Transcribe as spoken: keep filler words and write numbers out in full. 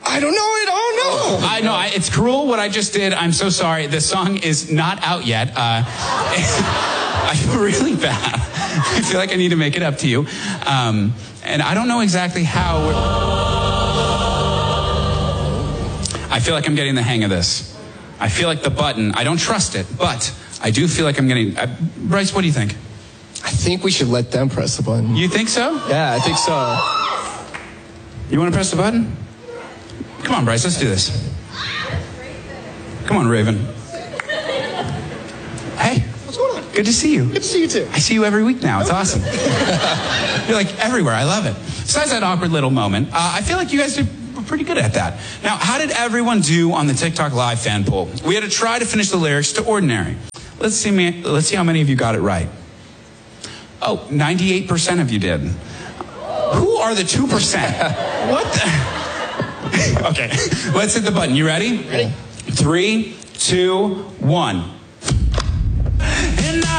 I don't know it. Oh, no. I know. I, it's cruel what I just did. I'm so sorry. The song is not out yet. Uh, I feel really bad. I feel like I need to make it up to you. Um, and I don't know exactly how. We're... I feel like I'm getting the hang of this. I feel like the button, I don't trust it, but I do feel like I'm getting... Uh, Bryce, what do you think? I think we should let them press the button. You think so? Yeah, I think so. You want to press the button? Come on, Bryce, let's do this. Come on, Raven. Hey. What's going on? Good to see you. Good to see you, too. I see you every week now. It's awesome. You're like everywhere. I love it. Besides that awkward little moment, uh, I feel like you guys did pretty good at that. Now, how did everyone do on the TikTok Live fan poll? We had to try to finish the lyrics to Ordinary. Let's see, me, let's see how many of you got it right. Oh, ninety-eight percent of you did. Who are the two percent? What the? Okay, let's hit the button. You ready? Ready. Three, two, one. And